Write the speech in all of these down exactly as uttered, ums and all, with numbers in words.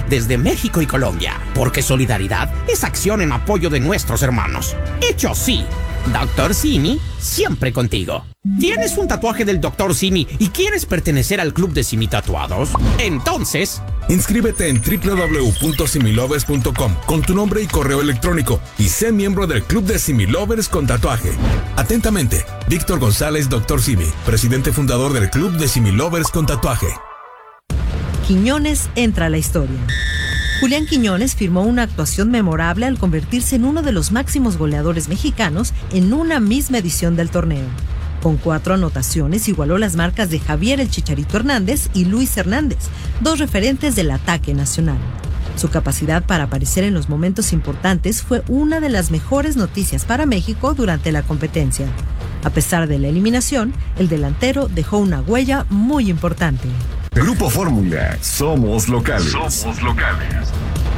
desde México y Colombia, porque solidaridad es acción en apoyo de nuestros hermanos. Hecho sí, doctor Simi, siempre contigo. ¿Tienes un tatuaje del doctor Simi y quieres pertenecer al club de Simi Tatuados? Entonces, inscríbete en doble u doble u doble u punto similovers punto com con tu nombre y correo electrónico y sé miembro del club de Similovers con tatuaje. Atentamente, Víctor González, doctor Simi, presidente fundador del club de Similovers con tatuaje. Quiñones entra a la historia. Julián Quiñones firmó una actuación memorable al convertirse en uno de los máximos goleadores mexicanos en una misma edición del torneo. Con cuatro anotaciones igualó las marcas de Javier el Chicharito Hernández y Luis Hernández, dos referentes del ataque nacional. Su capacidad para aparecer en los momentos importantes fue una de las mejores noticias para México durante la competencia. A pesar de la eliminación, el delantero dejó una huella muy importante. Grupo Fórmula, somos locales. Somos locales.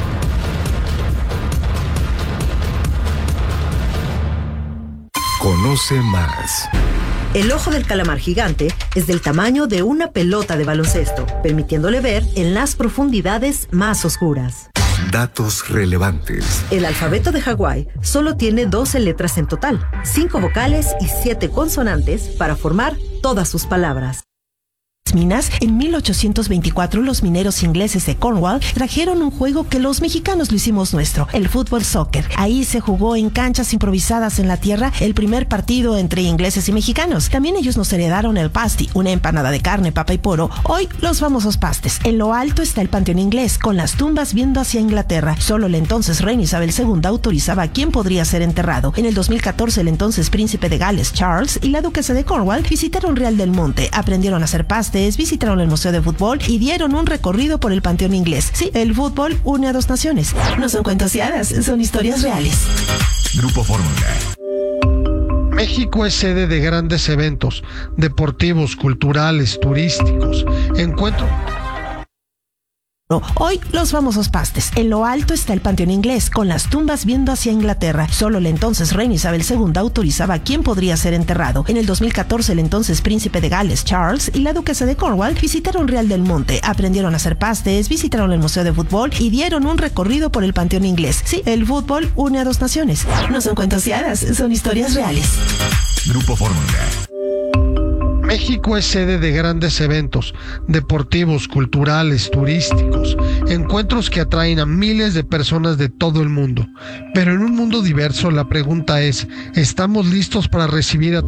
Conoce más. El ojo del calamar gigante es del tamaño de una pelota de baloncesto, permitiéndole ver en las profundidades más oscuras. Datos relevantes. El alfabeto de Hawái solo tiene doce letras en total, cinco vocales y siete consonantes para formar todas sus palabras. Minas, en mil ochocientos veinticuatro los mineros ingleses de Cornwall trajeron un juego que los mexicanos lo hicimos nuestro, el fútbol soccer. Ahí se jugó en canchas improvisadas en la tierra el primer partido entre ingleses y mexicanos. También ellos nos heredaron el pasty, una empanada de carne, papa y poro. Hoy los famosos pastes. En lo alto está el panteón inglés, con las tumbas viendo hacia Inglaterra. Solo la entonces reina Isabel segunda autorizaba a quién podría ser enterrado. En el dos mil catorce el entonces príncipe de Gales, Charles, y la duquesa de Cornwall visitaron Real del Monte, aprendieron a hacer pastes, visitaron el Museo de Fútbol y dieron un recorrido por el Panteón Inglés. Sí, el fútbol une a dos naciones. No son cuentos y hadas, son historias reales. Grupo Fórmula. México es sede de grandes eventos deportivos, culturales, turísticos, encuentros. Hoy los famosos pastes. En lo alto está el panteón inglés, con las tumbas viendo hacia Inglaterra. Solo la entonces reina Isabel segunda autorizaba a quién podría ser enterrado. En el dos mil catorce el entonces príncipe de Gales, Charles, y la duquesa de Cornwall visitaron Real del Monte, aprendieron a hacer pastes, visitaron el Museo de Fútbol y dieron un recorrido por el panteón inglés. Sí, el fútbol une a dos naciones. No son cuentos y hadas, son historias reales. Grupo Fórmula. México es sede de grandes eventos deportivos, culturales, turísticos, encuentros que atraen a miles de personas de todo el mundo. Pero en un mundo diverso, la pregunta es, ¿estamos listos para recibir a